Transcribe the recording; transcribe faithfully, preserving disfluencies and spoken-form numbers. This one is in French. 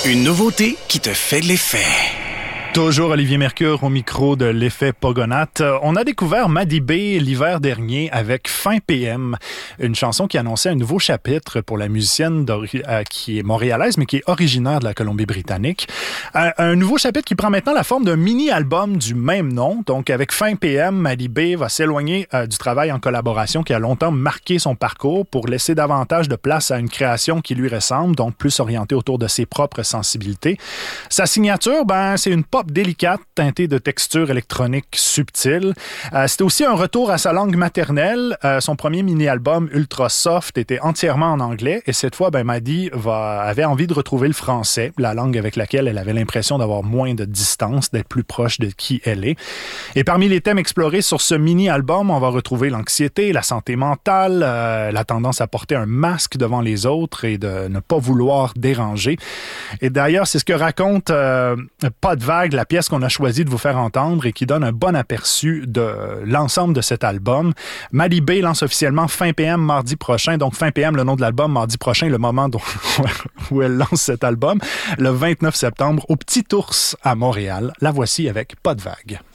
Une nouveauté qui te fait de l'effet. Toujours Olivier Mercure au micro de l'effet Pogonath. On a découvert Maddie B l'hiver dernier avec Fin P M, une chanson qui annonçait un nouveau chapitre pour la musicienne euh, qui est montréalaise, mais qui est originaire de la Colombie-Britannique. Un, un nouveau chapitre qui prend maintenant la forme d'un mini-album du même nom. Donc, avec Fin P M, Maddie B va s'éloigner euh, du travail en collaboration qui a longtemps marqué son parcours pour laisser davantage de place à une création qui lui ressemble, donc plus orientée autour de ses propres sensibilités. Sa signature, ben, c'est une pop délicate, teintée de textures électroniques subtiles. Euh, c'était aussi un retour à sa langue maternelle. Euh, son premier mini-album, Ultra Soft, était entièrement en anglais. Et cette fois, ben, Maddie va, avait envie de retrouver le français, la langue avec laquelle elle avait l'impression d'avoir moins de distance, d'être plus proche de qui elle est. Et parmi les thèmes explorés sur ce mini-album, on va retrouver l'anxiété, la santé mentale, euh, la tendance à porter un masque devant les autres et de ne pas vouloir déranger. Et d'ailleurs, c'est ce que raconte euh, Pas de vague, la pièce qu'on a choisi de vous faire entendre et qui donne un bon aperçu de l'ensemble de cet album. Maddie B lance officiellement Fin P M mardi prochain. Donc, Fin P M, le nom de l'album, mardi prochain, le moment dont, où elle lance cet album, le vingt-neuf septembre, au Petit Ours à Montréal. La voici avec Pas de vague.